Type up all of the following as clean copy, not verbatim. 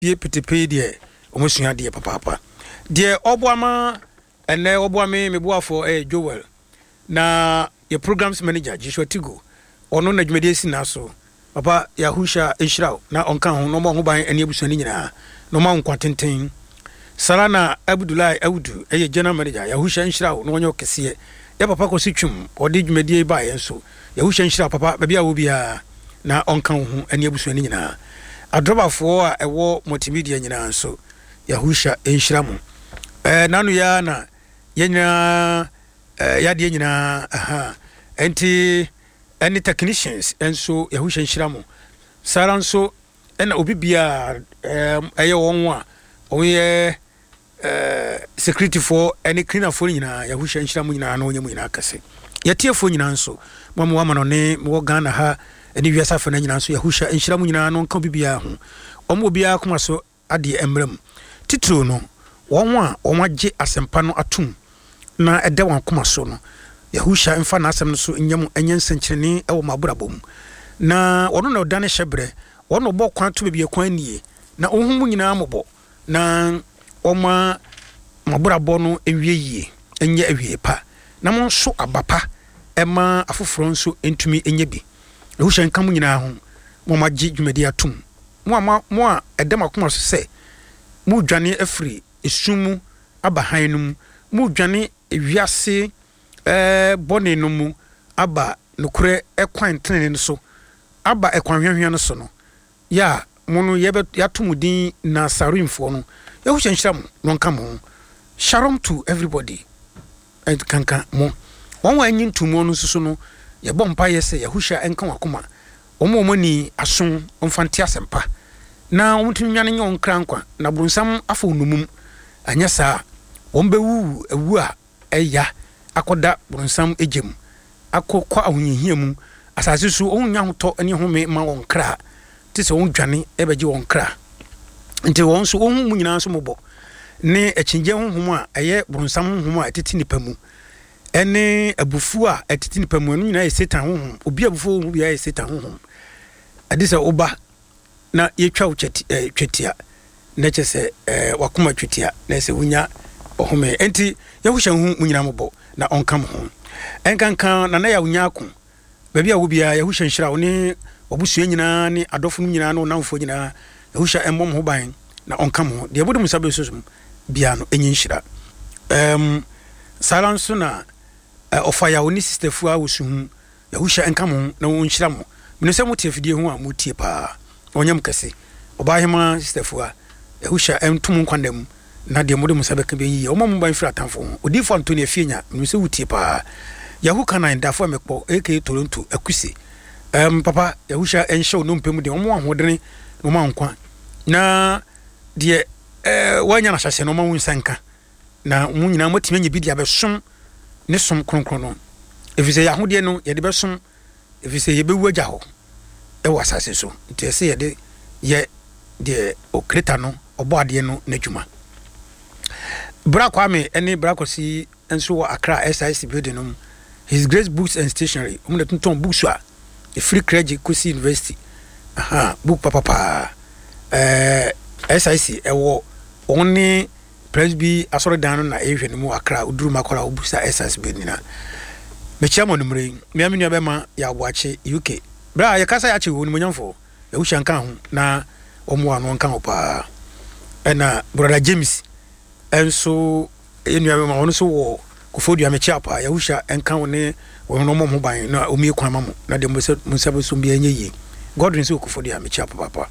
ye petepe de omosua de papa de oboama ene oboame meboafo Joel na ye programs manager Joshua Tigo ono na dwumede si na so papa Yahusha Enshirao na onka ho no mo ho ban ene abusua ni nyina no ma nkwatenten Salana Abdullahi Audu eye general manager Yahusha Enshirao no onyo kese ya papa ko sitwum odi dwumede ba ye so Yahusha Enshirao papa ba bia wo bia na onka ho ene abusua ni nyina adrobafo a ewo multimedia nyina nso Yahusha Enshiramo nanu ya na yenya ya de nyina enti any technicians enso Yahusha Enshiramo saranso ena obibia eye wonwa oye security for any cleaner for nyina Yahusha Enshiramo nyina na onyemu nyina akase yetiefo nyina nso mama wa mano ne mo Ghana ha eni wiasa fa na nyina nso Yahusha Enshiramo nyina no nka bibia ho omo bia kuma so ade emram titiro no wonwa omagye asempa no atum na ede wan kuma so no Yahusha mfa na asem no so nyam enyensenkyerene ewo mabrabom na ono na odane hyebre ono bɔ kwan to bibia kwan nie na ohum nyina mobɔ na oma mabrabo no ewie yie enye ewie pa na mo so abapa ema afoforo nso entumi enye bi Yahusha nkam nyina ho mo magye dwumadi atum mo a edem akoma so se mo dwane afri esumu aba hanum mo dwane ewiase bone no mu aba nokure ekwan tene so aba ekwan hwehwe no so no ya mono yatumudin na sarimfo no Yahusha Enshiramo no nka mo shalom to everybody and kanka mo wonwa anyin tumo no so no ye bompa yese Yahusha enka wakoma omo ni ason omfanti asempa na omtunwane nyon krankwa na brunsam afo onumum anya saa wombewu ewu a eya akoda brunsam ejem akokwa ahonyehia mu asase so onya hoto ene home ma won kra tise won dwane ebeje won kra nti won so ohun mu nyina so mobɔ ne ekingye honhom a eye brunsam honhom a etiti nipa mu ene abufu a etiti nipa mu enu nyina ye Satan honhom obi abufu honhom bia ye Satan honhom adisa oba na yetwa twetia na kyese wakoma twetia na se wunya ohome enti Yahusha hu mu nyina mobɔ na onkam ho enkankan na ya wunya akon baabi a wo bia Yahusha Enshirao ne obusua nyina ne adofo nyina no namfo nyina Yahusha embom ho ban na onkam ho de bodum sabe sosum bia no enyi nhyira saranso na ofaya oni sister fu a wosu hu Yahusha enkam ho na won nhyira mo mene se motie fidie ho a motie pa onyam kase obahema sister fu a Yahusha entum kwandam na de modum sabe ka be yi o mom ban fira atamfo ho odifo Antonio Fienya mene se wotie pa Yahuka na ndafo mekpo aka Toronto akusi papa Yahusha enhyew no mpem de omo ahodene no ma nkwa na de wanya na hyase no ma wunsanka na mu nyina matimi anya bidia besom ne som kronkron no efise yahode no ye de besom efise ye bewu agya ho e wasase so ntese ye de de okreta no obo ade no n'adwuma Brakwame ene Brakosi enso wa Accra SIC building no His Grace Books and Stationery umna tunton books wa the Free Credit Kosi University book papa SIC ewo oni presby asoro dan na ehwe no mu Accra uduru makola obusa SIC building na me chiamo numre me amenu abema ya aboache UK bra ya kasa ya che woni monyamfo Yahusha nka ho na omo ano nka ho pa ena brother James enso enu abema ono so wo Kofodi amechiapa Yahusha enka woni wono mo ban na omi kwan mamo na de musabe so bia nyeyi Godwin so Kofodi amechiapa papa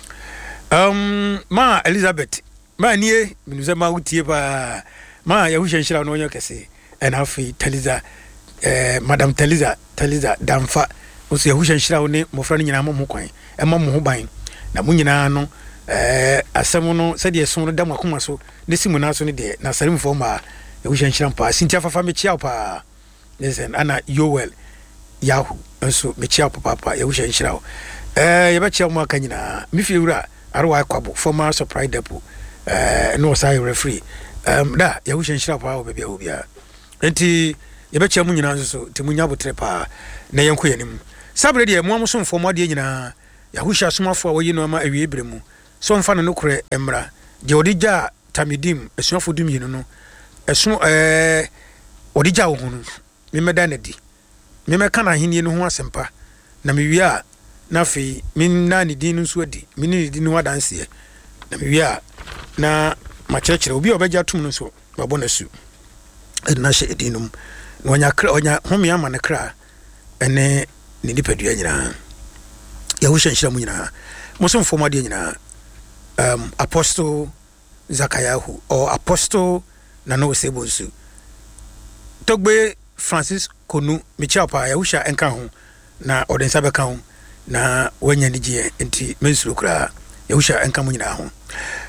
ma Elizabeth ma nie minuze ma utie pa ma Yahusha Enshirao no nyokese en hafi Taliza Madam Taliza Damfa oso Yahusha Enshirao ne mofra no nyina mo kwan e ma mo ban na mo nyina no asem no se de so no dam akoma so ne simu na so ne de na sarimfo ma Yahusha Enshirao pa Cynthia Fafa mechia pa listen ana Joel Yahu nso mechia papa Yahusha Enshirao ye bechia mo aka nyina mifiewura arwa kwabo former surprise depot no sai referee da Yahusha Enshirao pa obia obia enti ye bechia mo nyina nso temunya botre pa na yenko yanim sabre de mo amso mfo mo de nyina Yahusha somafo a woyi no ma awie bremu so mfa no kure emra de odija tamidim esuafo dum yinu no esu odija wo hunu me meda na di me meka na henie no ho asempa na me wia na fe min na ni din nso adi min ni din wadanse na me wia na ma chekere obi obeja tum no so babo na su na hye edinum na onya kra onya home ama na kra ene ni dipadua nyina ya wo hyenhyira mu nyina mo so mfoma de nyina Apostle Zakayahu or Apostle Nano Sebonsu Togbe Francis Konu Michapa Yahusha enka ho na odensa beka ho na wanya nigye enti mensuru kra Yahusha enka mu nyina ho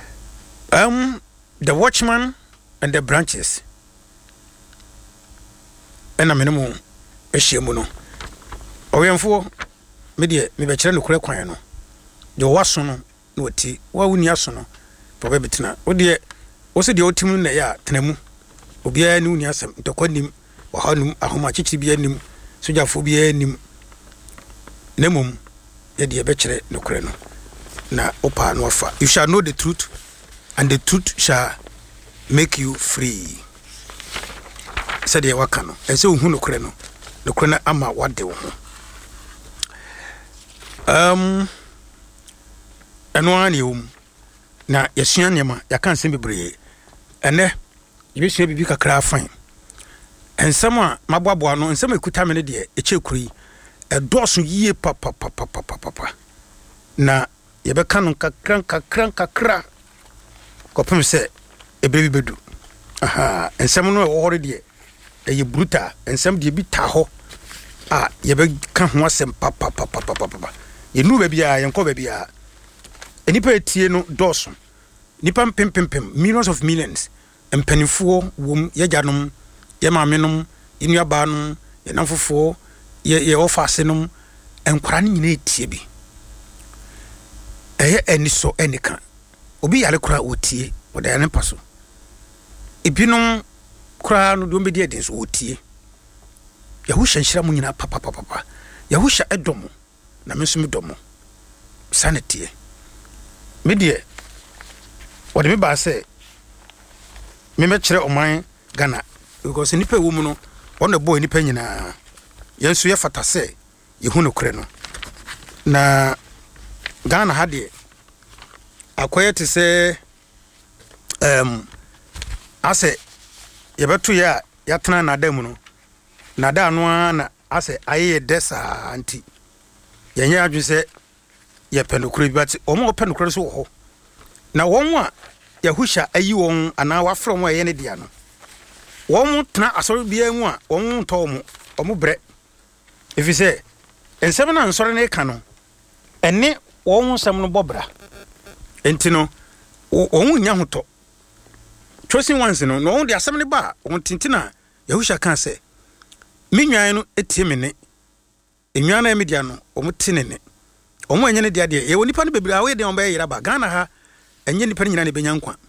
the watchman and the branches ena menemu ehyiemu no oyemfo me de me be kire no kure kwan no de waso no na wati wa wuni aso no papa betina wo de wo se de otimu na ya tenamu obia ni wuni asem ntokwanim wa hanum ahoma chichi bia nim sojafo bia nim nemum ye de be kire no kure no na opa no afa you shall know the truth and the truth shall make you free said ye waka no ense hu no kure na ama wade wo ho eno ani na yesua nema yaka nsem bebre ene yebesua bibi kakra afan ensem a maboaboa no ensem ekuta me ne de echekuri edoso yie papa na yebeka no kakra kopem se ebrebi bedu aha ensem no wo hore de eye bruta ensem de bi ta ho a yebeka ho asem papa yenu ba bia yenko ba bia enipa etie no doso nipa pempempem millions of millions empanifo wom yajanom ye maamenom inuabanom ye namfofo ye ofasenom enkwara ne nyina etie bi eye eniso enika obi yale kura otie oda ne paso ebinom kura no do mbedi edin so otie yahusha nhyira mu nyina papa yahusha edomo na menso me domo sanity me de what me ba say me kire oman Ghana because nipa wo mu no on the boy nipa nyina yenso ye fata say ye hu no kure no na Ghana ha de akoye te say ase ye beto ya tena na da mu no na da no na ase aye desa anti yenye adwe se ye penokure bi ati omo penokure so ho na won a yahusha ayi won ana wafro mo ye ne dia no won tena asoro bia mu a won to omo bre efi se ensem na nsoro ne ka no ene won nsem no bobra enti no won nya hoto chosen ones no won de asem ne ba won tintina yahusha kan se minwan no etie me ne enwana e media no omo tinene omo enye ne dia de ye woni pa ne bebira we de on ba yira ba Ghana ha enye ni pa nyina ne benya nkwa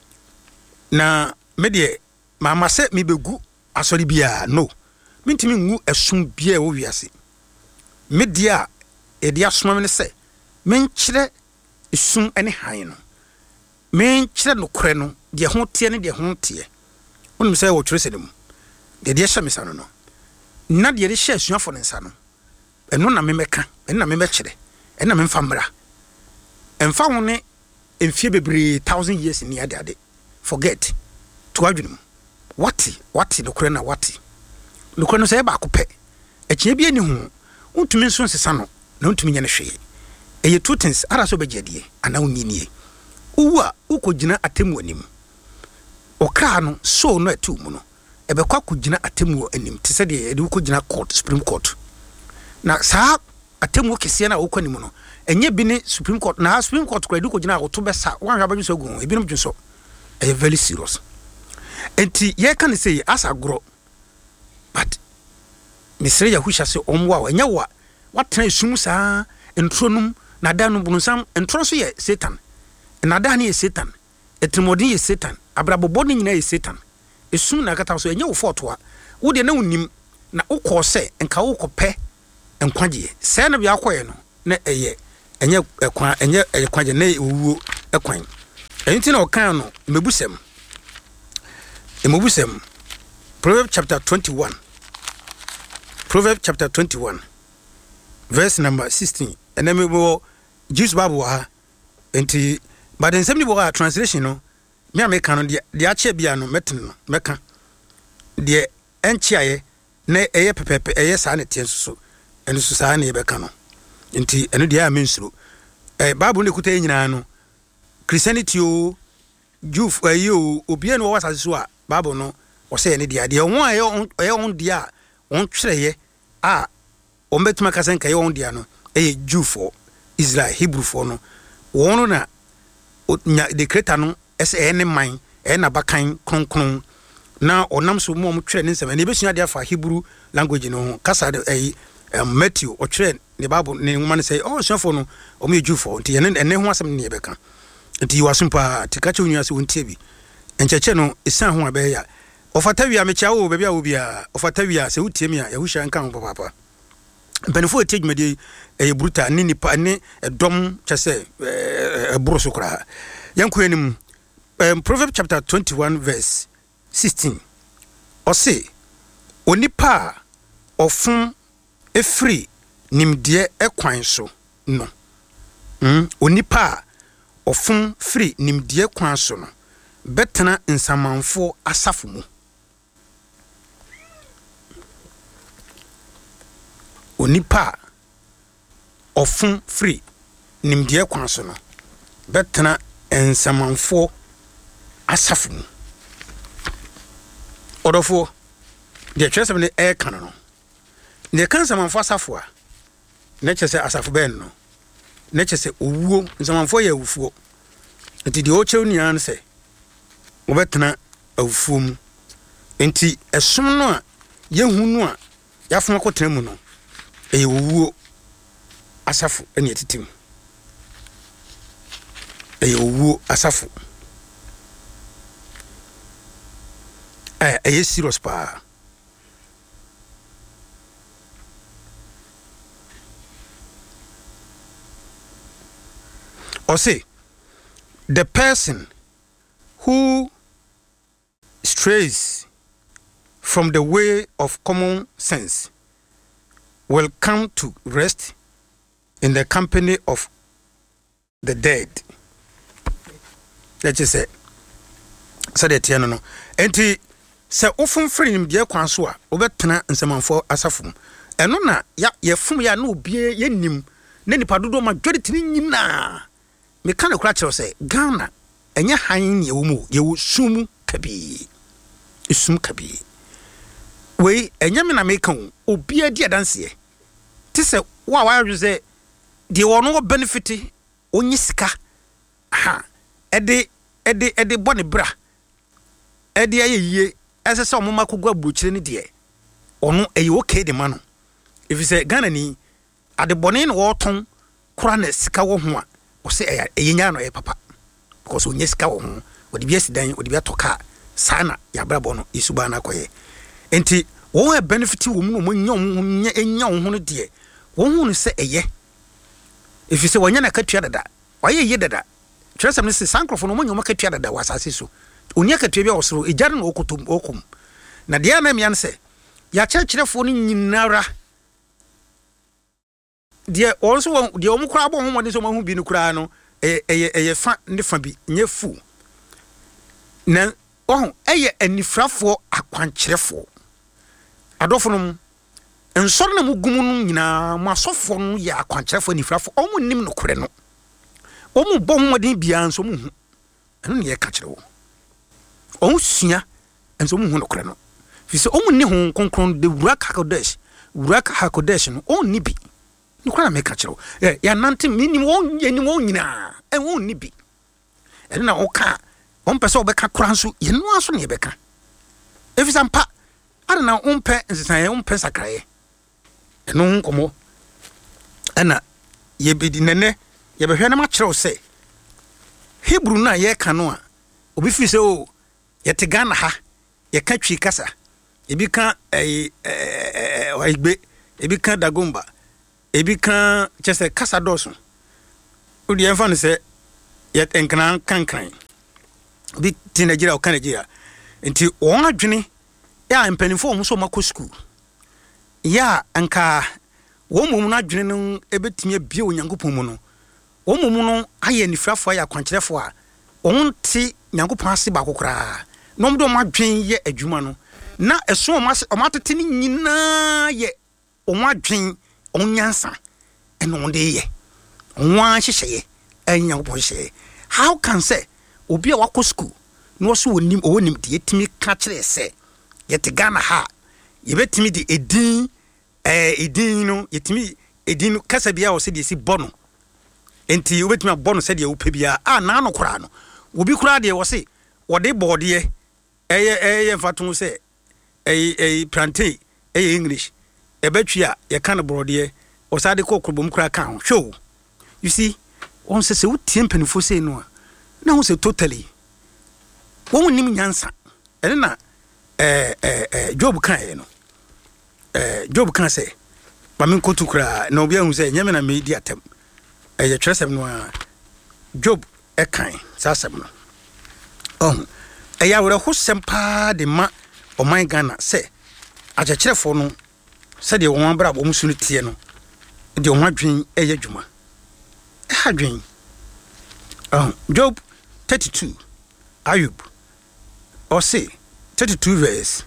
na me de mama se me begu asori bia no mintimi ngu esum bia wo wiase media e dia soma me ne se menkyere esum ene han no menkyere no kore no de ho tie ne de ho tie wonu se wo twere se dem de dia hye me sa no na de hye asuafo ne nsa no eno na memeka eno na memekere eno na memfamra emfa ho ne emfie bebre 1000 years ni ade forget to adwunum wati no kore na wati no kore no se ba ko pe echie bia ni hu untumi nso nsesa no na untumi nya ne hweye eye two things ara so begedie ana unyinie uwa ukogina atemu anim okra no so no atu mu no ebekwa kogina atemu anim te se de ede ukogina court supreme court na sa atemu kese na okwa nimu no enye bi ne supreme court na supreme court kwa ede ukogina oto besa wan haba so gu ebi no dwunso eye very serious enti ye kan say asa gro but misre ya husha se omwa enye wa watena esum saa entronum na danu bunsam entro so ye satan na danu ye satan etremodin ye satan abrabobo ni nyina ye satan esum na kata so enye wo foto a wo de na unim na ukọ se enka wo kopẹ enkwaje se na bia koye no na eye enye ekwan je na owuo ekwan enti na okan no mebusem Proverbs chapter 21 verse number 16 and then we Jesus Bible ha enti but in some people translation no me ameka no de ache bia no metin no meka de enchiaye na eye pepepe eye sa na tie so eno so sa na ye beka no enti eno de amensuro Bible ne kuta nyina no Christianity o Juf ayo obi eno wasa so a Bible no o say ne de ade ho aye on de a on twreye a o metuma kasen ka ye on de no eye Juf for Israel Hebrew for no wono na the creator no ese ene man na bakan kronkron na onam so mo twere ne nsem na ebesua de afa Hebrew language no kasa de Matthew o twere ne Bible ne woman say oh sufo no o me Jufo nti ene ho asem ne ebeka nti wasumpa tikache onua se wontie bi encheche no esan ho abe ya ofatawi amecha wo bebia wo bia ofatawi a se wutie mi a yahusha nka ho papa benefo etejumade bruta ni nipa ne edom chese eburo so kra yanko anim Proverbs chapter 21 verse 16 or say onipa ofun efri nimde ekwan so no onipa ofun free nimde ekwan so no betena nsamanfo asafo mu onipa ofun free nimde ekwan so no betena ensamanfo asafo mu odofo de twesem ne kan no ne kan samanfo asafo a ne kyese asafo ben no ne kyese owuo nsamanfo ya awufuo nti de o chew nia no se obetena awufuo mu nti esom no a yehunu a yafom akotena mu no owuo asafo ene etitim owuo asafo serious pa or say the person who strays from the way of common sense will come to rest in the company of the dead. Let's just say that tiano no enti se ofum free nim de kwan so a obetena nsamanfo asafum eno na ya yefum ya na obie yenim na nipa dodo majority ni nyina me kan akura kire se Ghana enye han ne yewu yewu sum kabi we enye me na me kan obie di adanse ti se wa se de wono benefit onyi sika ha ede bone bra ede ayeye ese se omoma kogwa buchire ne de ono eye okay de ma no if you say Ghana ni ade bone no woton kura na sika wo ho a o se eye nya no e papa because onye sika wo ho odi bi asidan odi bi atoka sana ya brabo no isuba na koye enti wo e benefit wo mu no mo nya wo ho no de wo ho no se eye if you say wanya na katua dada waye ye dada twesem ne se sankrofo no mo nyoma katua dada wasase so onia katua bi osoro ejare no okum na de na mian se ya chechirefo no nyinara de also de omukura abo ho mode so mahu bi no kura no eye fa ne fa bi nye fu na eye anifrafo akwankyerefo adofo no ensor na mugumu no nyina masofo no ya akwankyerefo anifrafo omu nim no kure no omu bo modin bia nso mu hu eno ne ye ka kyerewo omu sua enso mu hu no kure no fi se omu ne hu konkron de Ruach Hakodesh no on ni bi no kura me ka kyerewo ya nante minim won yenim won nyina won ni bi eno na oka on pese obeka kura nso ye no aso ne beka efi sampa ara na umpe nsesan umpe sakraye eno nkomo ana ye bedi nene ye behwe na ma kyerɛw se Hebrew na ye ka no a obi fi se o ye te Ghana ha ye ka twi kasa ebi ka waigbe ebi ka dagomba ebi ka chese kasa doso odi enfa no se yet enkran kankran bi ti Nigeria o Nigeria nti won adwene ya mpanifo mo so makọ school ya anka won mum na adwene no ebetimi abie onyankopon mu no won mum no aye nifrafo ya kwankyerefo a won ti nyankopon ase ba kokora no mdo mo adwen ye adwuma no na eso o matete ni nyina ye o mo adwen onyansa eno de ye nwa hyehyeye nyankopon hyehyeye how can say obi a wakọ school no so wonim de yetimi ka kire se yete Ghana ha yebetimi de edin no yetimi edin no kasa bia wo se de si bono enti wobetimi abono se de wo pe bia na no kora no obi kora de wo se wo de bode eye mfato se plantain English ebetwi a ye kan bode o sa de kokobom kora kan show you see on se wutie mpanifo se no na wo se totally won nim nyansa ene na Job kan no Job kan se ba men kotu kura na obi ahu se nyame na me di atem ye tresem no Job kan sasem no ya wora ho sempa de ma o man Ghana se ajekyerefo no se de won bra bo musunu tie no de won adwen eye dwuma adwen Job 32 Ayub or say 32 verse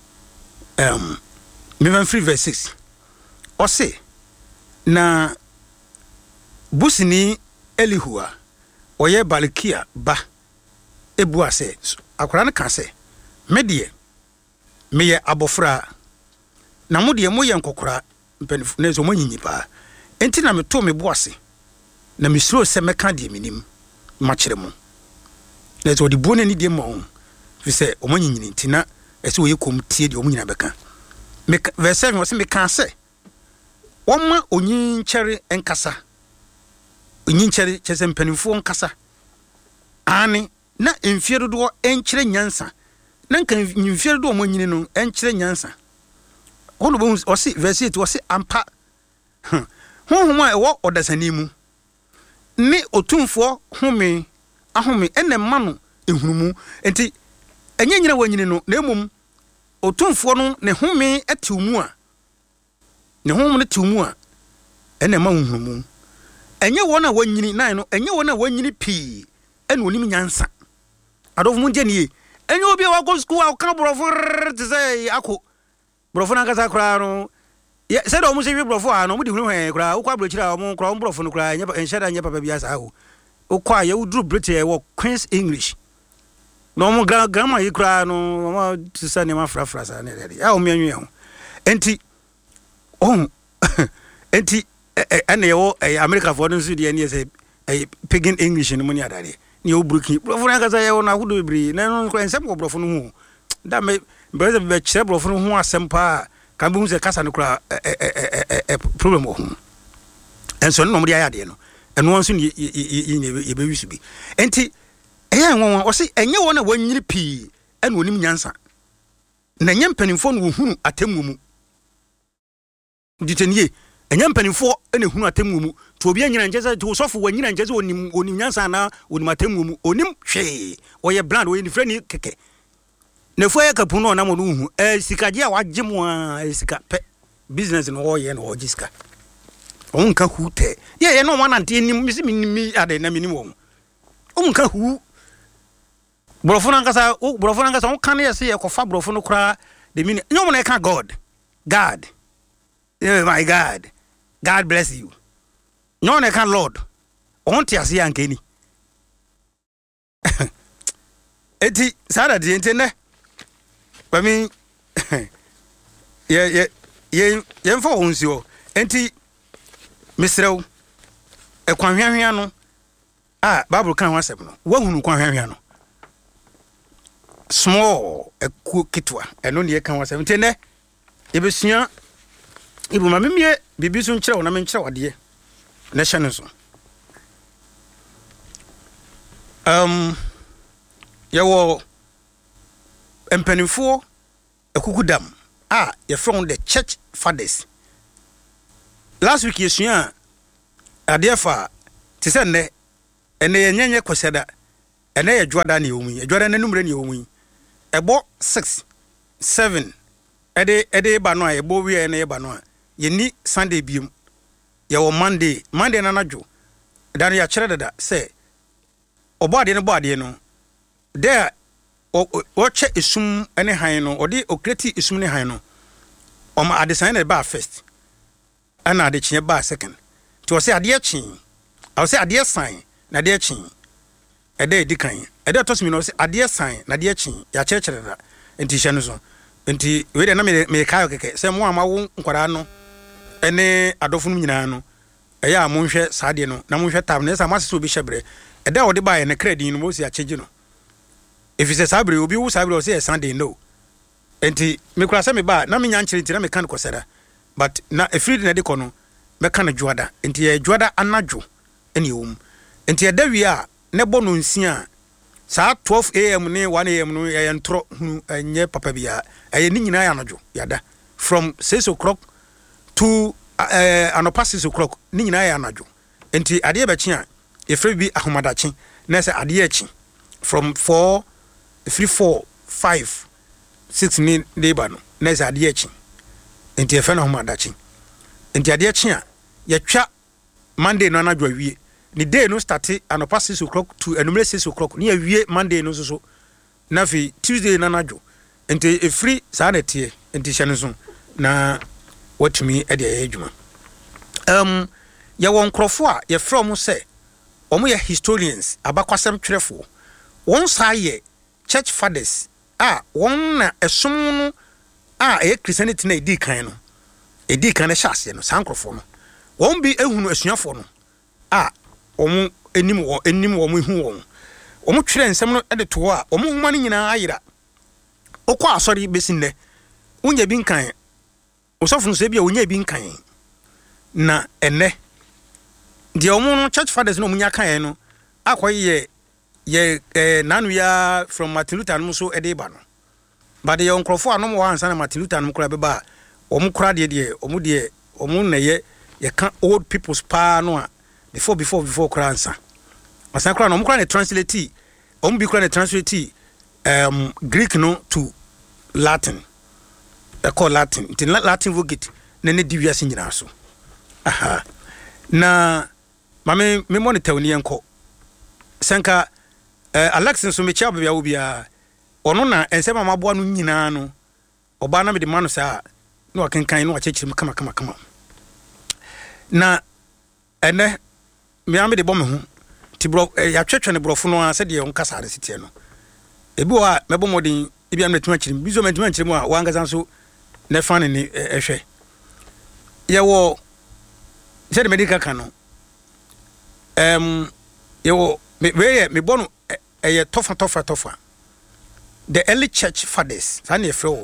even 3 verse 6 or say na busini Elihua oye Balikia ba ebua se akwara kan se medie meye abofra na modie moye nkokora mpanif na zo manyinyi pa enti na meto me boase na misro se meka de minim ma kire mo na zo de bo na ni de mo fi se omanyinyi ntina ese oye kom tie de omanyina beka me verse 7 wose me kan se woma onyinchere enkasa onyinchere chese mpanifo nkasa ani na emfiero do enkire nyansa na nka emfiero do omanyini no enkire nyansa ono bo wose verse 8 wose ampa honhoma ewo odasani mu ni otumfo home ahome ene ma no ehunumu enti enye nyina wanyini no na emom otumfo no ne home atiwmu a ne home ne tiwmu a ene ma hunumu enye wona wanyini nan no enye wona wanyini pii ene onim nyansa adofu mu njeni enye obi a wago school a ka brofo te say akọ brofo na kasa kra no ye se do mu se wi brofo a no mu di hunu he kra ukwa brochira mu kra brofo no kra enshada nya papa bia sa ho ukwa ye udru brete wo Queen's English no mu grandma yi kra no ma tisa ne ma frafra sa ne de ya o mianwe ho enti enti ene yo America for no su de ne se pidgin English no mu ni adare ni o bruki brofo na kasa ye wo na hudo bibri na no kra ensem ko brofo no hu da me beze be kire brofo no hu asempa kan bi hu se kasa no kra problem ho enso no mo de ayade no eno won so ni ye be wisu bi enti eya nwan o se enye wona wanyiri pii ene onim nyansa na nye mpanimfo no hunu atemmu mu ditenie enye mpanimfo ene hunu atemmu mu to obi anyina njeza to sofo wanyina njeza onim nyansa na onim atemmu mu onim hwe oye brand oye ni freni keke ne fo yaka puno na mo no hu sikaje a wagemu a sika pe business no oye no ojiska onka hu te ye no wana nte nim mi ade na minim wo onka hu brofo na nkasa on kan yesi e kofa brofo no kra de mini nyom na ka god my god bless you nyom na ka lord on ti ase yankeni eti sada di entene ba mi ye mfo hunzio enti misrew e kwanhwehwea no bible kan ho asem no wahunu kwanhwehwea no small kitwa eno ne kan ho asem ntene ebesua ibu ma memie bibi so nkyerɛ na menkyerɛ wade na hye no so yawo empanifo ekukudam ye from the church fathers last week yesua adefa te sɛ nnɛ ɛnɛ yɛnyɛnyɛ kɔsɛda ɛnɛ yɛ dwoada ne yɛwɔ mu yi dwoada no numere ne yɛwɔ mu yi ɛbɔ 6 7 ɛde ba no a yɛbɔ wie na yɛba no a yɛni Sunday biom yɛwɔ Monday na anadwo da no yɛakyerɛ dada sɛ ɔbɔ adeɛ no bɔ adeɛ no there wɔkyɛ esum ne han no ɔde okreti esum ne han no ɔma adesan na ba first ana adekye ba second to ɔsɛ adeɛ kyen ɔsɛ adeɛ san na adeɛ kyen ɛda edi kan ɛda tɔsimi no ɔsɛ adeɛ san na adeɛ kyen yɛakyerɛkyerɛ dada nti hyɛ no so nti we de na me kayo keke sɛ mo amawo nkwara no ene adofo no nyinaa no ɛyɛ a monhwɛ saade no na monhwɛ tab na ɛsɛ amasɛ obi hyɛbrɛ ɛda wɔde ba yɛ ne credit no mo si akyegye no efisɛ sabre obi wo sabre ɔsɛ Sunday no nti me kura sɛ me ba na me nya nkyere nti na me kan kɔsɛda but na efiri na de kɔ no me kan dwoada nti yɛ dwoada anadwo ɛne ɛwom nti ɛda wi a ne bɔ no nsia saa 12 am ne 1 am no yɛ ntro nyɛ papa bia ɛyɛ ni nyina yɛ anadwo yada from 6 o'clock to anopa 6 o'clock ni nyina yɛ anadwo nti adeɛ bɛkye a yɛfrɛ bi ahomadakye na sɛ adeɛ akyi from 4 5 6 ni deba no na sɛ adeɛ akyi nti yɛfrɛ no ahomadakye nti adeɛ akyi a yɛtwa Monday no anadwo awie ni day no start anopa 6 o'clock to enumere 6 o'clock ni awie Monday no so na fi Tuesday na anadwo nti efiri saa na tie nti hyɛ no so na watumi ɛde ayɛ adwuma yɛwɔ nkrɔfo a yɛfrɛ mo sɛ ɔmo yɛ historians abakwasɛm twerɛfo wɔn saa yɛ church fathers a wɔn na ɛsom no a ɛyɛ Christianity na ɛdi kan no hyɛ aseɛ no saa nkrɔfo no wɔn bi ehunu asuafo no a ɔmo enim wɔn ehu wɔn ɔmo twerɛ nsɛm no ɛde to hɔ a ɔmo nhoma no nyinaa ayera okɔ asɔre besi nnɛ wonya bi nkan osɔfo no sɛ bi a wonya bi nkan na ɛnɛ deɛ ɔmo no church fathers no ɔmo nya kan no akɔyɛ yɛ nanu ya from Martin Luther no so ɛde ba no but yɛ nkrɔfo a no mo ansa na Martin Luther no kora bɛba ɔmo kora deɛ ɔmo na yɛ ka old people's pa no a before kora ansa asan kora no ɔmo kora na translate ɔmo bi kora na translate Greek no to Latin call Latin the Latin Vulgate na ne di wiase nyina so aha na mame me monitor ni enko senka Alex so me chia bia obia ono na ensema maboa no nyina no oba na me de manu sa na wakenkan na wachechirim kama na ene me ame de bɔ me ho ti bro ya twetwe ne brofo no a se de onkasa de sitie no ebi wa mebo modin ebi am na tuma chirim bizo me tuma chirim a wangasa so ne fan ni ehwe ye wo se de medical kan no ye wo me bɔ no eye tofa the early church fathers san e frɛ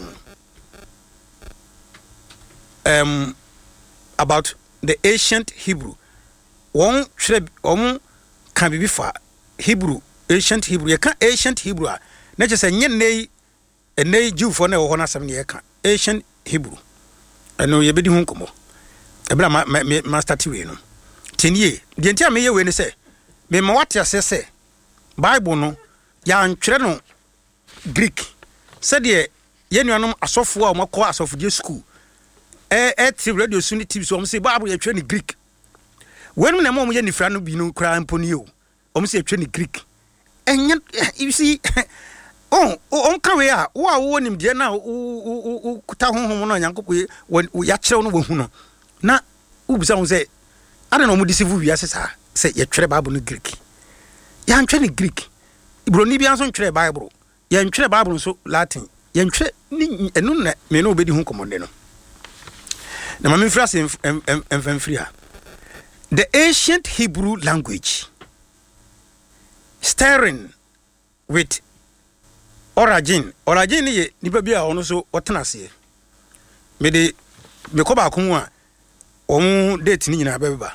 wo about the ancient Hebrew one can be fa Hebrew ancient Hebrew ye kan ancient Hebrew a na che se nye nei Jew for na wo na asem ne ye kan ancient Hebrew eno ye bedi hu nkomo ebra ma start we no tinie de ntia me ye we ne se me ma wate ase se Bible no ya ntwere no Greek said ye nuanom asofo a makɔ asofodie school tri radio suni tv so say Bible ye twere ni Greek when na mo ye nifra no bi no kra mponi o say twere ni Greek enya you see on ka we a wo nim de na kuta honhom no nyankopɔ ya kyerɛw no wo hu no na ubisa wo say ada no mo deceive wiase sa say ye twere Bible no Greek ya ntwere ni Greek Ibroni bi anso ntwere Bible ya ntwere Bible so Latin ya ntwere ni enu na me no obedi hu komode no na mama mfrase emfamfiri ha the ancient Hebrew language starring with origin ye nipa bi a ono so wotena se me ko ba ko mu a omu date ni nyina beba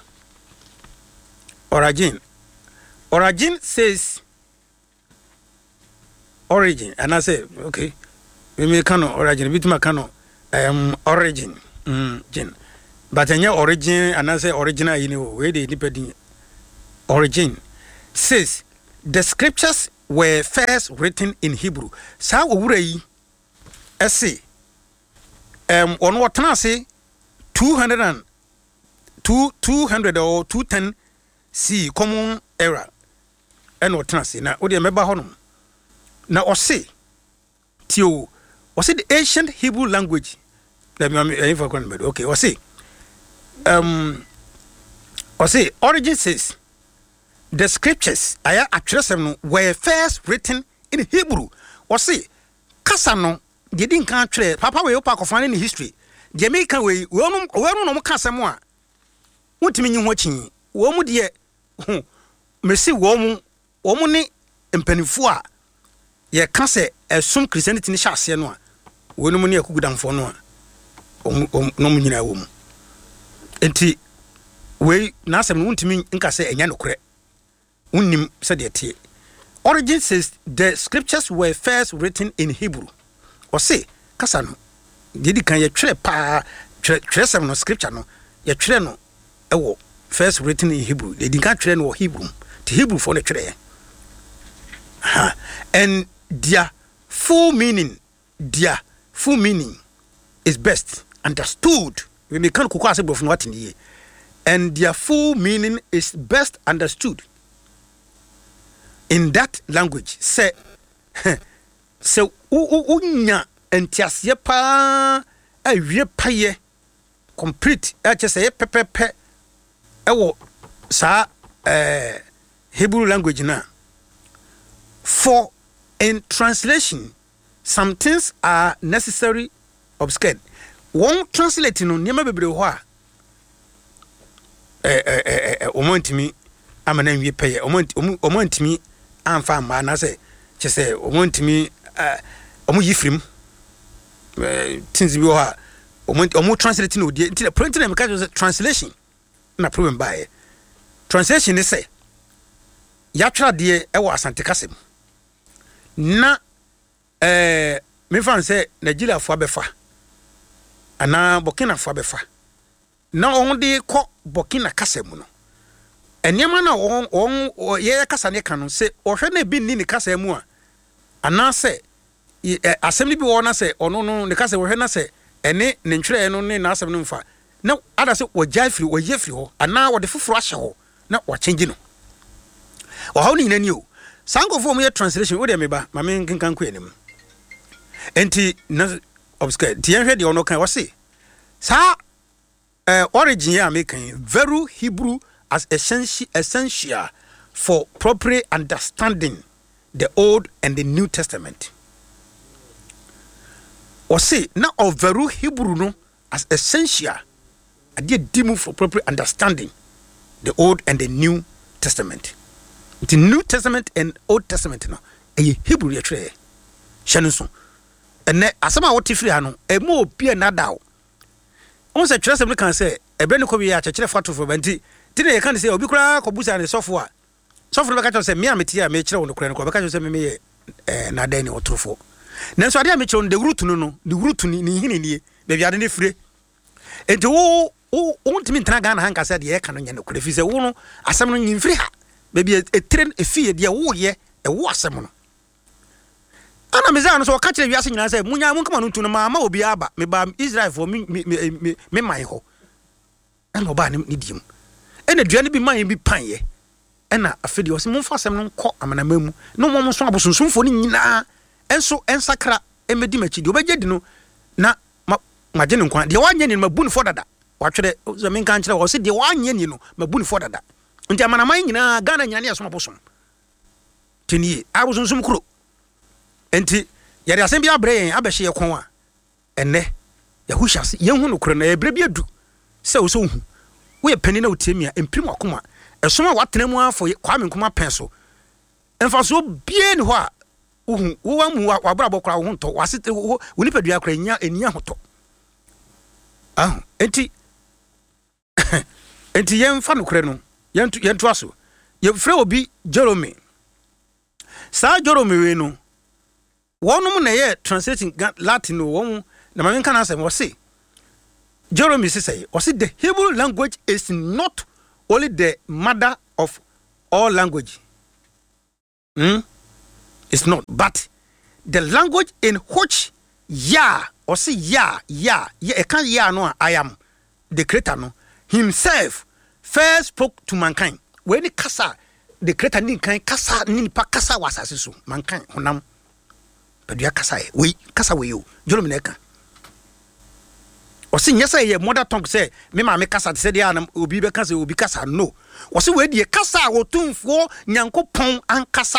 origin says origin and I say okay we can origin bituma can origin gin but anya origin and I say original you know we dey depending Origin says the scriptures were first written in Hebrew. Sa owura yi ese ono watena se 200 or 210 C common era eno watena se na odi meba honom na ose tio ose the ancient Hebrew language let me okay ose Origin says the scriptures aya atresem were first written in Hebrew. Ose kasa no de din kan atwere papa we opa kofan in history de me kan we no mo kasa mo a wotimi nyi ho chin wo mu de mesi wo mu ne mpanifo a ye ka se esum Christianity ni hyase no a wo no mu ne akugudamfo no a no mu nyina wo mu enti we na asem no ntimi nka se enya nokore unnim said tie. Origin says the scriptures were first written in Hebrew. Or say kasa no didi kan ye twere pa twere sem no scripture no ye twere no ewo first written in Hebrew. They did not twere no Hebrew. The Hebrew for the twere. And their full meaning is best understood. We may can't cook us from what in the and their full meaning is best understood in that language. Say unya entiasie pa awie paye complete say pepepe ewo sa Hebrew language na. For in translation some things are necessary obscured. One translating no niam bebre ho a omontimi amana wie paye omontimi amfa ma na say che say omontimi omo yifrim things bi ho a omo translating no die the printing am ka translation na problem by translation is say ya twra de ewo asante kasem na me fan say Nigeria fo abefa ana Burkina fo abefa na on de ko Burkina kasem no enyema na on ye kasa ne kan se ohwe na bi ni kasa mu a ana se assembly bi wona se ono no ne kasa ohwe na se ene ne ntwere no ne na asem no mfa na ada se wogya firi woye firi ho ana wo de foforo ahye ho na wo change no wo hawo ni nani o sankofo mu ye translation wo de meba ma me nkenkan ko enim enti na obscure tie hwe de ono kan wo se sa origin ya making very Hebrew as essential for proper understanding the Old and the New Testament. Or say now of very Hebrew no as essential idea demo for proper understanding the Old and the New Testament. The New Testament and Old Testament no a Hebrew ya tre shanunso and asama what if no e mo obi na dawo on say trust can say e bre no ko bi ya chekere fato for banti tine ye kan say obi kura ko busa ne software be ka say me ameti ya me kire won kura no ko be ka say me na dan ni otrofo nanso ade me kire on the root no the root ni hini ni be biade ne fire enti wo ntimi ntana Ghana hanka say de ye kan no nya no kura fi say wo no asem no nyimfiri ha be bi etren efie de wo ye e wo asem no ana meza no so ka kire wiase nyina say munya mun kama no ntu no ma obi aba me ba Israel for me mai ho ana oba ni diem ena duane bi man bi panye ena afedi o se mun fa asem no kɔ amanamamu no mo so abosonsomfo ni nyina enso ensakra emedi machi di obegye di no na magye ne nkwa de wanye ni mabuni fo dada watwere so men kan kire o se de wanye ni no mabuni fo dada nti amanaman nyina Ghana nyane asom abosom tini abosonsom kuro enti yare asem bi abre yen abehye ye kon a enne yahushase yenhu no kuro na ebre bi adu se wo so hu wo ye pani na otiemi a emprim akoma esoma watena mu afo kwa me nkoma pen so emfa so bie ni ho a wo wa mu wa bra bokora wo nto wasete wo nipadua kora enya hoto enti yemfa no kure no yentu aso ye frɛ obi Jerome sa Jerome we no wonum na ye translating Latin no won na ma nka na asem wo se Jerome say the Hebrew language is not only the mother of all language. It's not. But the language in which or say no I am the creator no himself first spoke to mankind. When the kasa the creator ni kan kasa ni pa kasa wasase so mankind honam. But you kasa we you jolom na ka. O say nyesa ye mother tongue say me ma me kasa say dia na obi be kasa obi kasa no. O say we die kasa wotumfo nyankopon an kasa.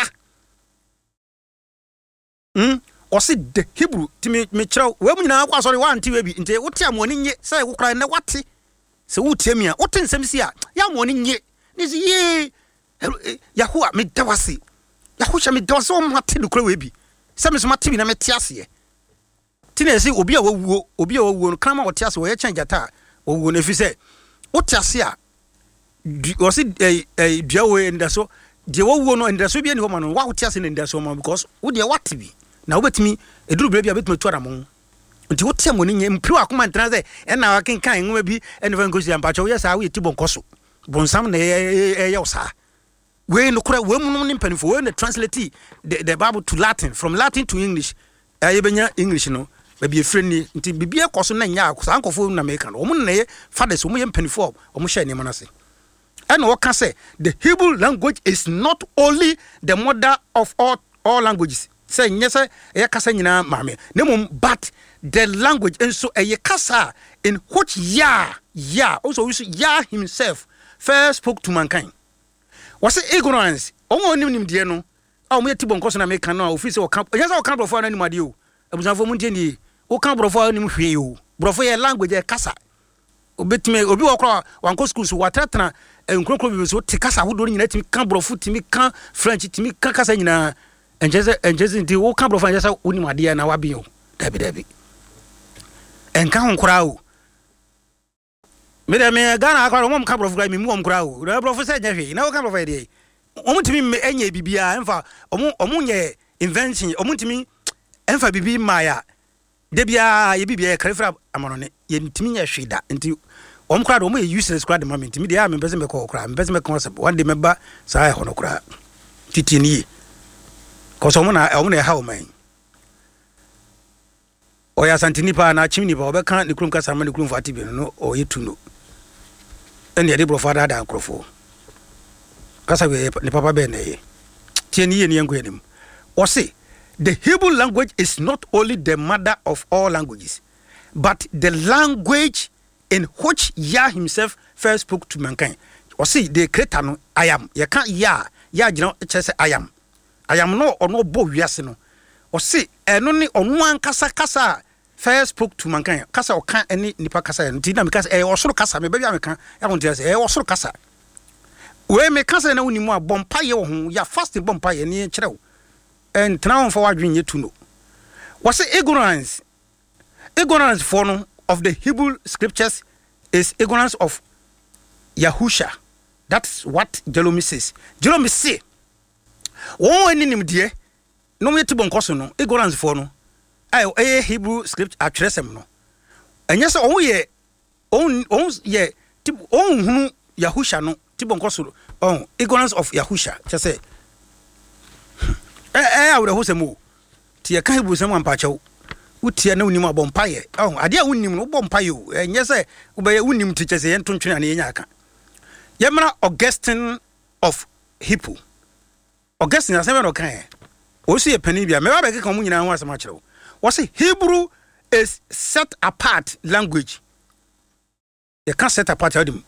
O say the Hebrew ti me kyerɛw we mu nyina kwa sorry wan ti we bi nte wote amoni nye say wo kra na wate se wote mi a wote nsɛm si a ya amoni nye ni si ye Yahuwa me dawasi Yahusha me dawasi o mate no kra we bi se me so mate bi na me te ase ti na si obi a wawuo no kama wote ase wo ye kyan jata wo no fi se wote ase a o si dua we ndaso de wawuo no ndaso bi ani ho ma no wa wote ase ne ndaso ma because wo de wate bi na wobetimi eduru bia betimi tuara mo nti wote amoni nye mpiro akoma ntana ze na wakenkan nwoma bi ene fa nkosi ampacho wo yesa wo yeti bonkoso bonsam na ye osa we no kura we mu no mpanifo we na translate the Bible to Latin from Latin to English ye benya English no ba bi efreni nti bibia koso na nya akosa ankofo na American wo mu na ye fathers wo mu ye mpanifo wo mu hye ne manase and what can say the Hebrew language is not only the mother of all languages. Say yes, kasa nyina mame. Nemum, but the language and so a kasa in which also Yah himself first spoke to mankind. Was it ignorance? Omo nim die no. A mo yetibon koso na me kan no ofisi o kan. Yes, o kan brofo na nim ade o. Abusafo mu ntie o kan brofo nim hwe o. Brofo ye language e kasa. Obetime obi wo kro wanko school so watratra enkrokro bi so te kasa hodo nyina timi kan brofo timi kan French timi kan kasa nyina. And just in the whole camp of Fanyasa Unimadia na wabio, Debbie. And Count Crow. Madame Ghana, I call one cup of grimy mom crow. The professor Jeffy, no cup of idea. Omo to me, any bibia, and for Omunye invention, Omun to me, and for Bibi Maya. Debia, Yibia, Califra Amon, Yentiminia Shida, into crowd, only useless crowd the moment. To me, the arm in Bessemer crime, Bessemer concept, one member, Sai Honocra. Titini. Cause omuna how man. Oya santinipa na chimney pa obeka ni krum kasa mani krum fati bi no o yetu no. Ene de bro fada da nkrofo. Kasa we ni papa be na ye. Tie ni ye ni enko enim. O say the Hebrew language is not only the mother of all languages, but the language in which Yah himself first spoke to mankind. O say the creator no I am. Ye kan Yah gina say I am. I am no or no bo wiase no. O say eno ni onu an kasa first spoke to mankind. Kasa o kan any nipa kasa nti na me kasa osoro kasa me bia me kan ya won say osoro kasa. We me kasa na woni mu a bompa ye wo ho ya fast bompa ye ni kire wo. En tena won for wadwen ye tu no. O say ignorance for no of the Hebrew scriptures is ignorance of Yahusha. That's what Jerome says. Jerome say oh, any name dear, no me to bonkoso no, ignorance for no. I Hebrew script at Tresem no. And yes, Yahusha no, Tibonkoso, ignorance of Yahusha. Just say, I would have who's a moo. Tia can't be someone pacho. Utia no nima bompire. Oh, I dear win him no bompayo. And yes, I obey win teachers and Tunchina and Yaka. Yamana Augustine of Hippo. Augustine has never okay. Also a penibia, may I come in and was much. Was it Hebrew is set apart language? You can't set apart him.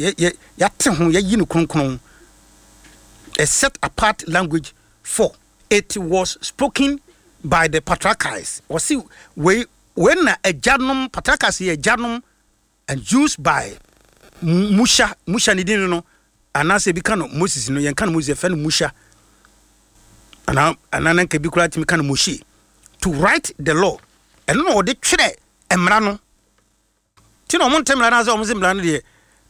A set apart language for it was spoken by the patriarchs. Was see when a janum patriarchs a janum and used by Musha Nidino no and as a becano Moses no yan can Moses fan Musha. And then can be quite kind of mushi to write the law. And no, they try and Mrano. Tino Montem as almost in Blandy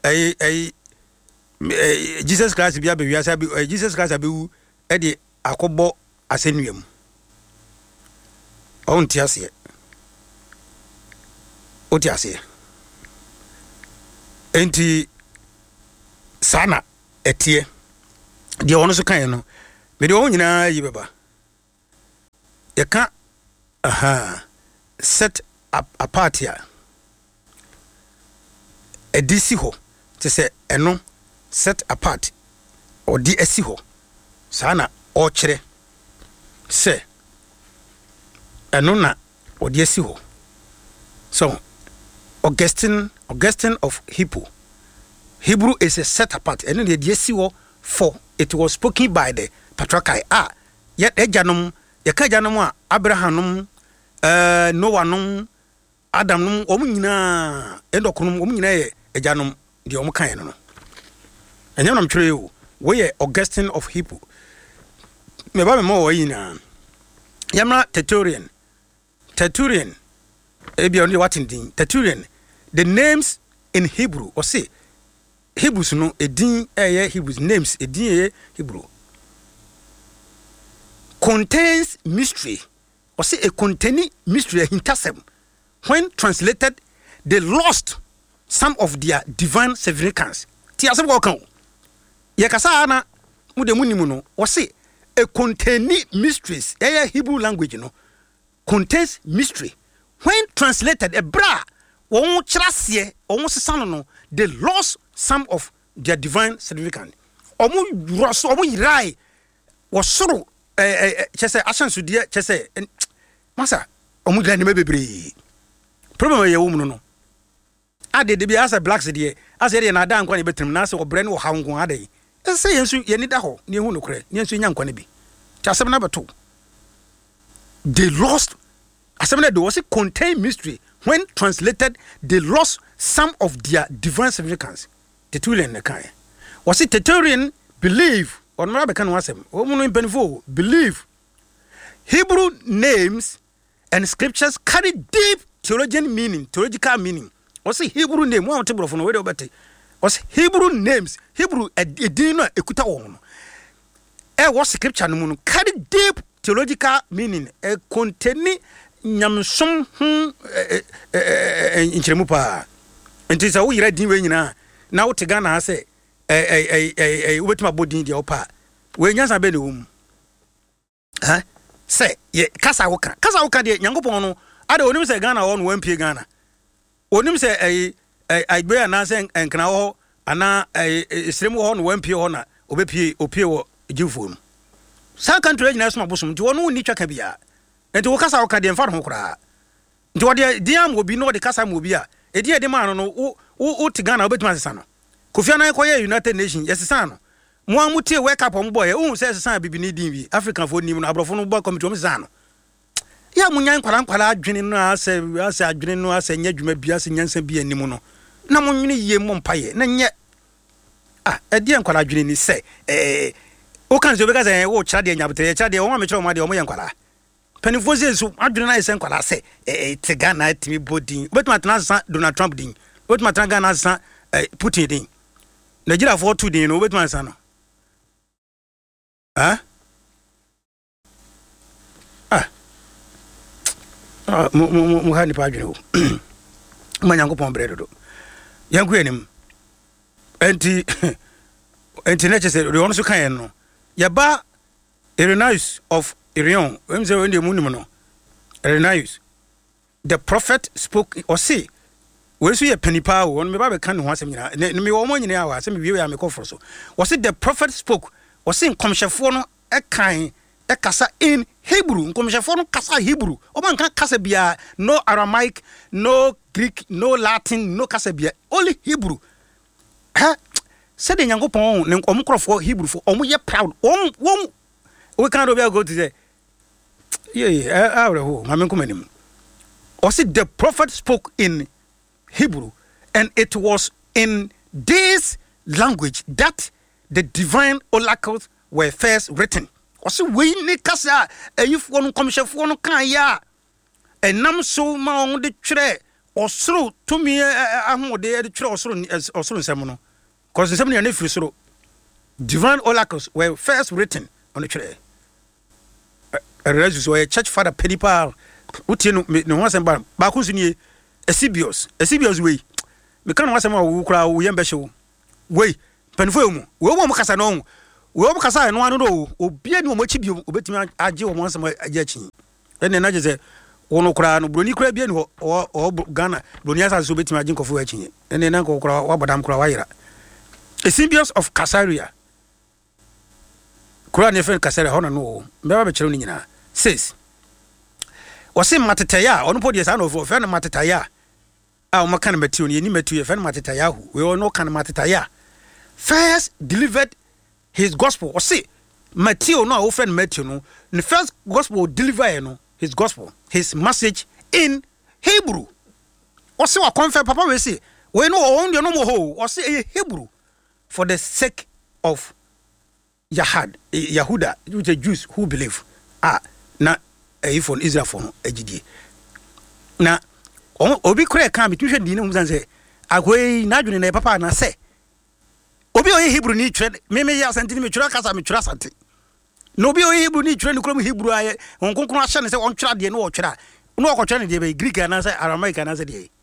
Jesus Christ be Jesus Christ abu Eddie Akobo Asenium. On Tiasia. Otiasia. Enti Sana etie. de ono so kan no me de on nyina yi beba ye ka set apart here edisi ho te se eno set apart odi esi ho sana o kire se eno na odi esi ho so Augustine of Hebrew is a set apart and the esi ho for it was spoken by the patriarchs yet ejanom ye ka janom a Abraham Noah nom Adam nom omu nyina endokonom omu nyina ye ejanom de omu kan no enye nam twere yo we Augustine of Hebrew me ba me mo wo yina yamra Tertullian ebi only what in Tertullian the names in Hebrew or say Hebrews no edin Hebrews names edin Hebrew contains mystery or say a containing mystery hintasem when translated they lost some of their divine significance ti asem ko kan ye kasa na mu de munimu no or say a containing mysteries Hebrew language no contains mystery when translated a bra won chirasie won sesano no they lost some of their divine significance omu roso omu yirai wasoro chese asansu de chese masa omu dra ne bebre problem ye wo mu no ade de bi asa blacks de asa de na da nkwa ne betrim na asa obre ne wo hawngo ade ese yensu ye ni da ho ne hu no kure ne yensu nya nkwa ne bi tasem na beto they lost asem na was it contain mystery when translated they lost some of their divine significance Tertullian ne kai was it Tertullian believe or no be kan wasem o mu no benefo believe Hebrew names and scriptures carry deep theological meaning was it Hebrew name one table for no we obete was Hebrew names Hebrew edin no ekuta won no was scripture no mu carry deep theological meaning containing nyamsom inchiremu pa ntisa wo yira din we nyina na wo tega na ase wetima bodin dia opa we nyansa be ne wum se ye kasa woka de nyankopon no ade onim se Ghana wo no wampie Ghana onim se agbe ana se enkna wo ana esrem wo no wampie ho na obepie opie wo ejifo no sa country nyina so mabosom nti wo no ni twaka bia enti wo kasa woka de mfa no kora nti wo de diam obi no de kasa mo obi a edi ede ma no wo tigana obetima sesa no Kofi Annan koye United Nations yesesa no mo amutie wake up on boy wo se sesa bibini din bi African for nim no abrofo no boy committee o sesa no ya munyan kwala adwene no ase adwene no ase nya dwuma bi ase nyansa bi anim no na mo nwene ye mo mpaye na nye edi en kwala adwene ni se o kan se obeka se wo kira de nyabotere kira de wo ma me kira o ma de o mo ye kwala penifo se so adwene na ese kwala se Tigana timi bodin betuma tana Donald Trump din betuma tana Ghana sa Putin din Nigeria for 2 din no betuma sa no mu hani pa adwene o manyankopon bredo yanku enim enti na chese de ono so kan no yaba Irenaeus of Irion we say we dey munim no Irenaeus the prophet spoke or say we so ye panipa o me ba be kan ho asem nyina me wo mo nyina awa asem biwe ya me koforo so was it the prophet spoke or say nkomhefo no kan kasa in Hebrew nkomhefo no kasa Hebrew o man kan kasa bia no Aramaic no Greek no Latin no kasa bia only Hebrew said the nyankopon ne omkrofo Hebrew for omo ye proud we can't go to say or see the prophet spoke in Hebrew and it was in this language that the divine oracles were first written. Or see we ne kasa if one commission no kan ya enam so ma on de twere osoro to me ahode de twere osoro nsem no cause nsem ne free soro divine oracles were first written on the twere Resus or church father Pedipal Utino no one ba ku sini Esibios we me kan wasem a wo kura wo yembe hyew we penfo mu we wo mo kasa no we obukasa no anu no obi ani omachi bi obetimi age wo monsam age achi ene na je se wono kura no broni kura bi ani o Ghana broni asa so betimi age nkofo achi ene na nkokura wa bodam kura wa yira a symbiote of Caesarea kura ne fen Caesarea hono no mbeba be kire no nyina says wose matetaya ono podi sa no fe no matetaya a o maka na matio ni matio fe no matetaya hu we ono kan matetaya first delivered his gospel wose Matthew no o friend Matthew no the first gospel deliver no his gospel his message in Hebrew wose wa confirm papa we say we no on no mo ho wose Hebrew for the sake of Yahuda which are Jews who believe na if on Israel for agidi na obi kure kan bi tuhwe di ne mu say agwe na adwene na papa na say obi oye Hebrew ni tire me ya asante ni me tire kasa me tire asante no obi oye Hebrew ni tire ni kura mu Hebrew aye onkonkon ahye ne say on tire de no o tire no o ko tire ne de be Greek na say Aramaic na say de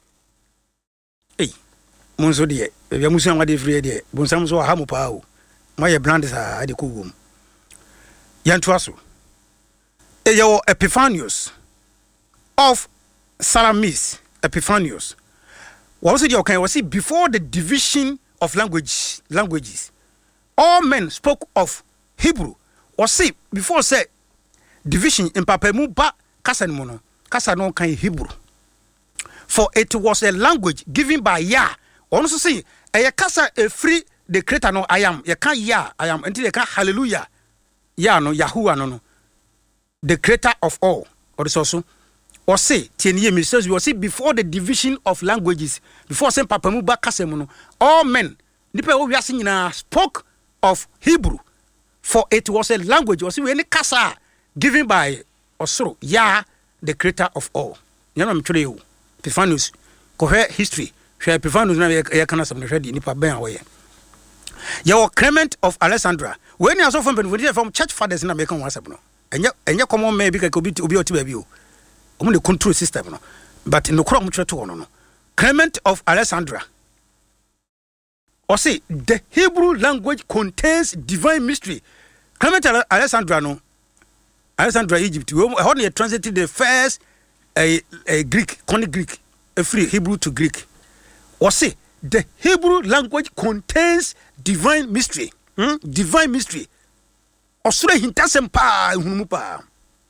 munso de bia musu an wade free de bonsam so ha mu pa o moye brand sa ade ko wom yanto aso eyo Epiphanius of Salamis. Epiphanius was it okay was it before the division of languages all men spoke of Hebrew was it before say division in papemu ba kasa no kan Hebrew for it was a language given by Yah also say a kasa a free the creator no I am you can Yah I am until you can hallelujah Yah no Yahuwah no the creator of all or so or say 10 years ministers we say before the division of languages before say papemu ba kasa no all men nipa wo wiase nyina spoke of Hebrew for it was a language was we any kasa given by Osoro Yah the creator of all you know me tell you Epiphanius ko history share Epiphanius na ya kana some hwedi nipa ben awoye your Clement of Alexandria when you so from church fathers na make one WhatsApp no enye common man bi ka obi oti ba bi o omo the control system no but no kro mo tire to no Clement of Alexandria or say the Hebrew language contains divine mystery. Clement of Alexandria Egypt we only translated the first a Greek conic Greek a free Hebrew to Greek or say the Hebrew language contains divine mystery divine mystery osure hintasem pa hunu pa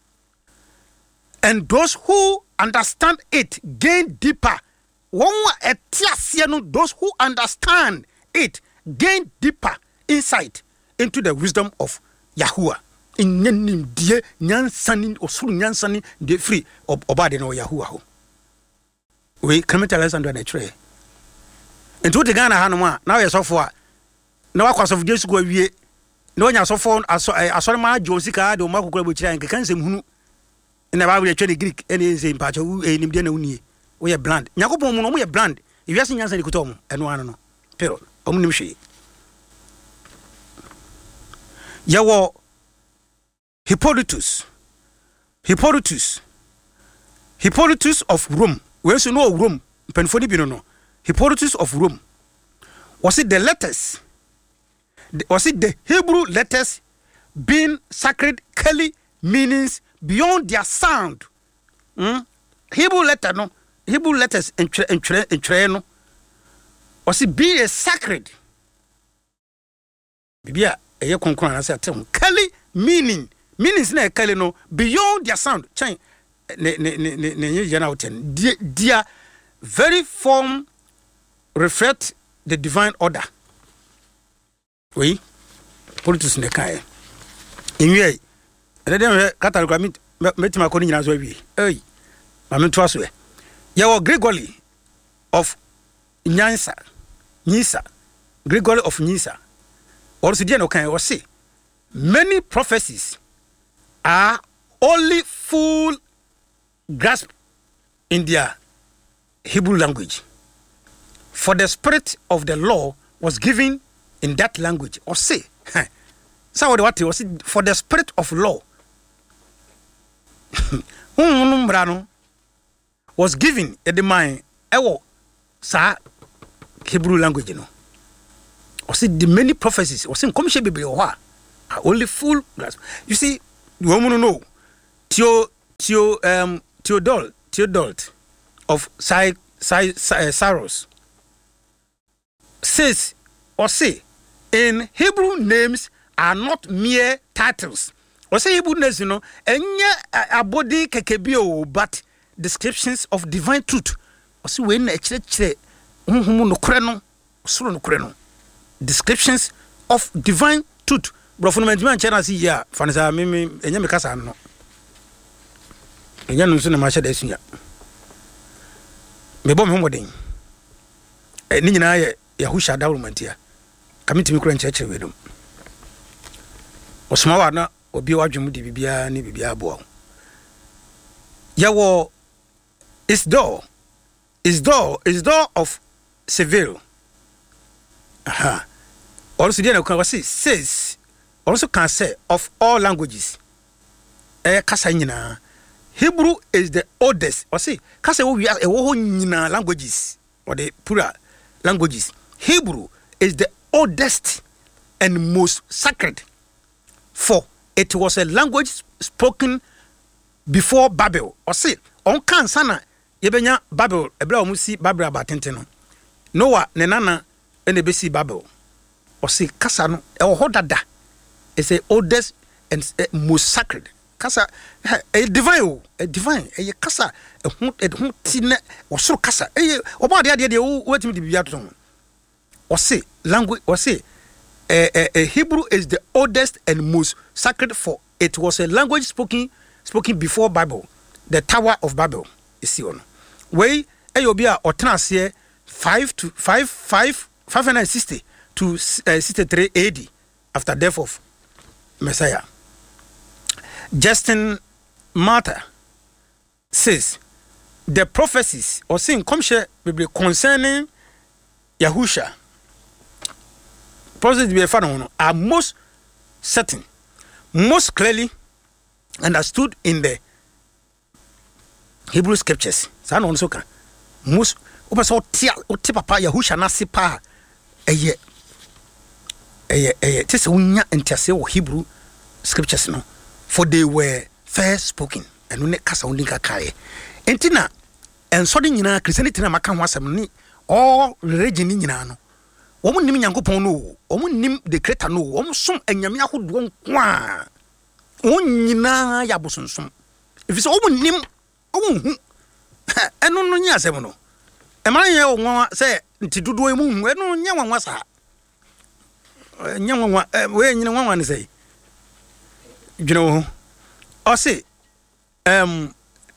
and those who understand it gain deeper those who understand it gain deeper insight into the wisdom of Yahuwah in die nyansani osuru nyansani de free obade no Yahuwah ho we Clement Alexander na tire ento de Ghana ha no ma na we sofo a na wakwaso Jesu go wie na onya sofo asore ma josika de o makokora bo kira nke kansem hunu na ba we twa Greek ene nse mpacha enim de na unie we bland nyakopon mu no mo ye bland ewiase nyansa de kutom eno ano no pero omunim hwe yawo Hippolytus of Rome we so no Rome penfoni bi no Hippolytus of Rome was it the letters was it the Hebrew letters being sacred carry meanings beyond their sound Hebrew letters in no was it be a sacred bibia eye konkon na say atem carry meanings na carry no beyond their sound chain ne general ten their very form reflect the divine order we politics ne kai inwe ede Catholic metima ko ni nyina so awie ma me to aso e yawo Gregory of Nyisa Gregory of Nyisa also dey no kan we say many prophecies are only full grasp in their Hebrew language for the spirit of the law was given in that language or say so what was for the spirit of law was given in the mind ewo sa Hebrew language no or see the many prophecies or see come she bible ho Only full glass. You see, you want to know Theodolt of Saros says or say in Hebrew names are not mere titles. Or say Hebrew names, a body kekebio, but descriptions of divine truth. Or say when descriptions of divine truth. Bro, for me, channel see ya. Fanisa, me, enya me kasa no. Enya no so na ma hye da sunya. Me bom homodin. Ni nyina ye Yahusha dawrumantia. Kamitimi kura ncheche wedum. Osoma wa na obi wadwemu di bibia ni bibia boa. Yawo is door of Seville. Aha. Also there can says also can say of all languages. Kasa nyina. Hebrew is the oldest. Or say kasa we are nyina languages or the plural languages. Hebrew is the oldest and most sacred, for it was a language spoken before Babel. Or say on kan sana yebenya Babel ebla omusi Babel abatente no. Noah nenana ene besi Babel. Or say kasa no e hodada. It's the oldest and most sacred. Kasa a divine, a kasa a tine or so kasa. About the idea what to be at home. Or say language or say a Hebrew is the oldest and most sacred, for it was a language spoken before Bible, the Tower of Babel. You see on way Ayobia or Transia 560 to 63 AD after death of Messiah. Justin Martyr says the prophecies or saying concerning Yahusha prophecies are most certain, most clearly understood in the Hebrew scriptures. San also can most obaso papa Yahusha nasipa eye tese unya entiase wo Hebrew scriptures no, for they were first spoken and when kasa undinka kae entina enso de nyina Christianity na maka ho asem ni all religion nyina no omo nim Nyankopon no omo nim the creator no omo som anyame ahodo nko nyina ya bosonsom if so omo nim omo hu eno no nya asem no e man ye won say nti dodo emu hu eno nya wanwa sa nya wanwa we nyina wanwa ne say you know or say 13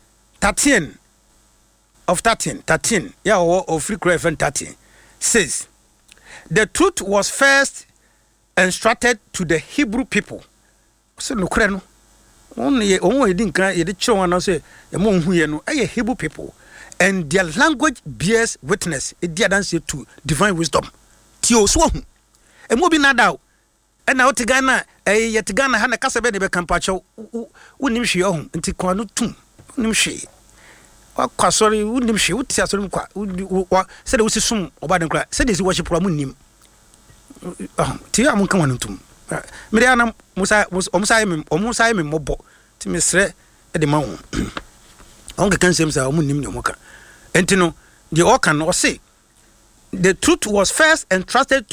yeah or free craft 13 says the truth was first instructed to the Hebrew people. So no kure no only edin kan ye de chiro wan say e mo hu ye no e Hebrew people, and their language bears witness e dia dan say to divine wisdom ti o so hu e mo bi nada na o tigana ye tigana ha na kasa be de be kampacho unim hwe ho nti kwa no tum unim hwe kwa sorry unim hwe uti asori kwa se de usisum oba den kra se de si worship pro munim ti am kan wan tum me de ana musa me mobo ti mesre e de ma wo on kan sem sa munim ne mo ka enti no the all can no say the truth was first instructed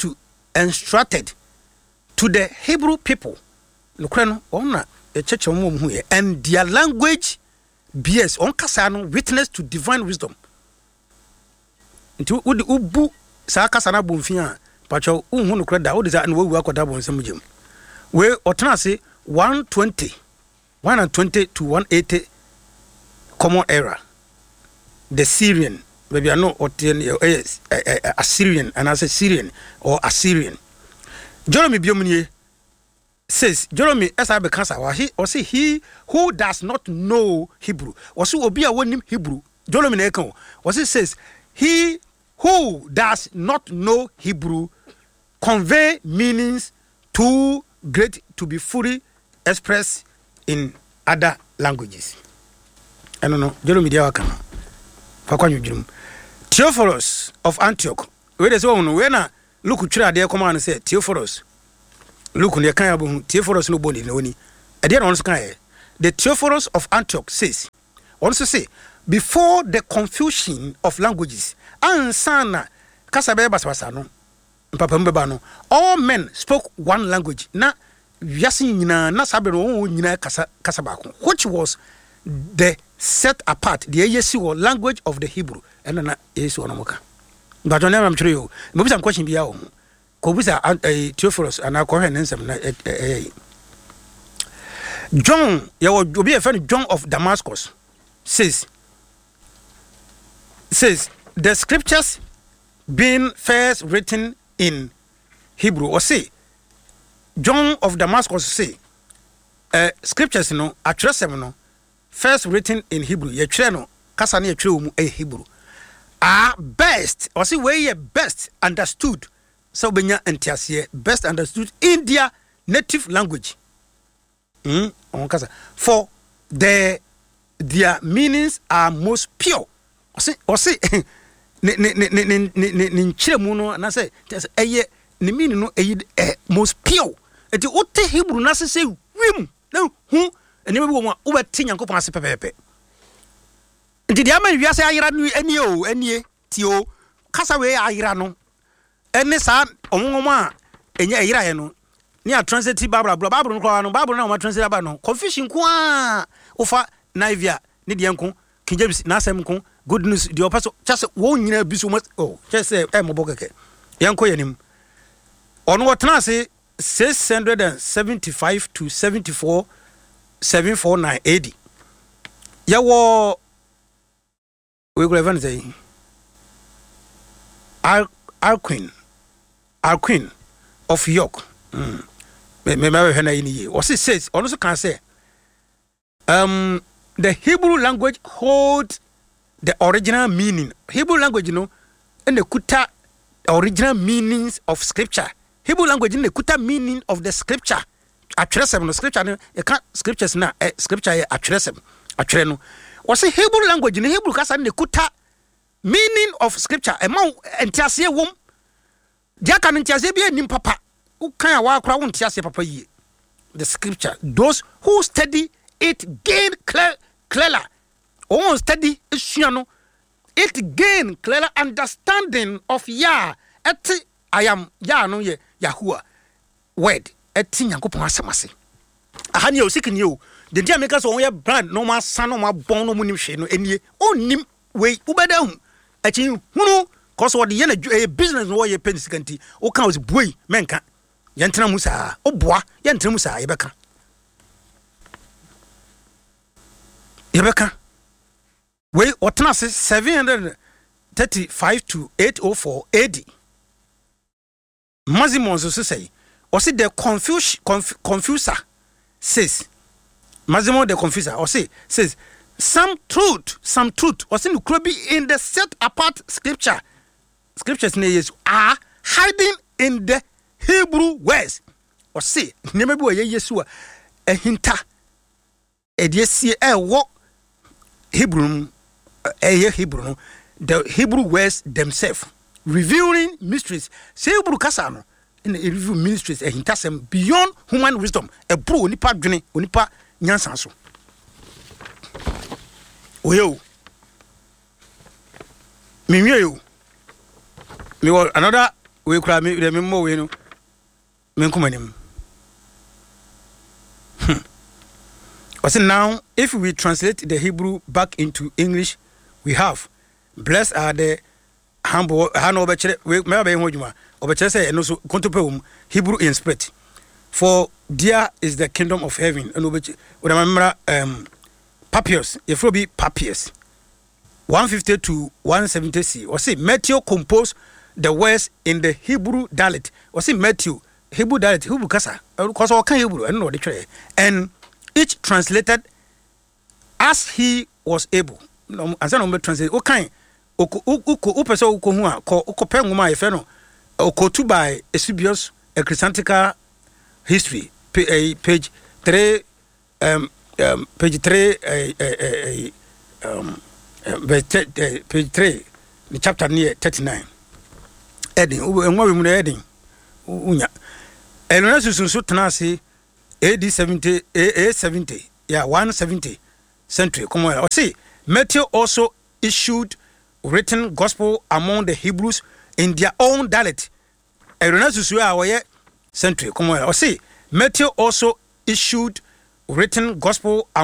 to the Hebrew people. Lukreno ona e cheche mo hu ye, and their language bears on kasa no witness to divine wisdom. Nti udi ubu sa kasa na bomfia pacho unhu no kreda odi za na wawu akoda bonsam gem. We otana se 120 to 180 common era. The Syrian, maybe I know Assyrian, and I say Syrian or Assyrian. Jeremy Biomunye says, Jeremy S.I.B. Kansa, or say he who does not know Hebrew, or so will be a one Hebrew. Jeremy Neko, or it says, he who does not know Hebrew convey meanings too great to be fully expressed in other languages. I don't know, Jeremy Diawakana. Theophilus of Antioch, where there's one, when look at there come and say Theophilus look on the kind of Theophorus no body no ni. Again also kind. The Theophorus of Antioch says, also say, before the confusion of languages, ansana kasabe baswasano, papa mbebano, all men spoke one language. Na yasi nyina na sabero nyina kasabako, which was the set apart, the Yesu language of the Hebrew, and na Yesu onamoka. But on I'm sure you, maybe some question be out. Kobisa Theophorus and alcohol and some John, you be a friend John of Damascus says the scriptures being first written in Hebrew, or say John of Damascus say scriptures no address no first written in Hebrew. Ye no kasa na ye mu Hebrew are best, or say where best understood. So benya entiasie best understood in their native language. For their meanings are most pure. Or say nchiremu no na say eye ne meaning no most pure. Eti ote Hebrew na say wim na hu eni be wo wo beti Nyankopon ase pepepe. Enti dia ma wiase ayira no enie tio kasa we ayira no ene sa omwoma enya ayira ye no ni a translate Bible no kwa no Bible na o translate ba no confusion kwa ofa naivia ni de enko King James na asem ko good news the opaso just wo nyina bisu just say mobo keke yanko yanim ono wotena se 675 to 74 749 AD yawo we go even say our queen of York me hena ini or says also can say the Hebrew language holds the original meaning. Hebrew language, you know, and the kuta original meanings of scripture. Hebrew language in the kuta meaning of the scripture. Atresem no scripture, you can't scriptures na scripture atresem. Atreno. Was a Hebrew language in Hebrew kasa the kuta meaning of scripture. Among entiasie wom. Dia kan entiasie bi enim papa. U kan wa kra won entiasie papa yi. The scripture. Those who study it gain clearer. Oh, study no. It gain clearer understanding of Yah. Eti I am Yah no ye Yahuwah word. Eti Nyankopon asemase. Aha ni o sikin you. The dia make us on your brand no ma san no ma bon no munim hwe no enie. Onim we ubeda hu. Eti hunu cause what the business no ye pen sikanti. O kan was boy menka. Yentena musa. Oboa yentena musa yebeka. Yebeka. We otena 735 to 804 AD. Mazimon so say, or see the confuser says, Mazimon the confuser, or says some truth, or see no be in the set apart scriptures are hiding in the Hebrew words. Or say, never be Yeshua a hinta, a dear walk Hebrew. Hebrew, the Hebrew words themselves, revealing mysteries. Say Hebrew kasano in the review mysteries and hintasem beyond human wisdom. A bro nipa dwene, onipa nyansanso. Oyo. Me another we kra me remember we no. Me nkomanim. Now, if we translate the Hebrew back into English, we have blessed are the humble we maybe say no so contemplate Hebrew in spirit. For there is the kingdom of heaven. And remember Papias, if will be Papias 150 to 170 or say Matthew composed the words in the Hebrew dialect. Or say Matthew Hebrew dialect Hebrew kasa because all can Hebrew and no the and each translated as he was able. As I don't translate, okay. Person who pen if no to by Eusebius a Christiantical history page 3 page 3 page 3 the chapter near 39 Edding and what we heading unya Elona susu tenase AD 70 AA 70 yeah 170 century come on see Matthew also issued written gospel among the Hebrews in their own dialect. Elona susu a century come on see Matthew also issued written gospel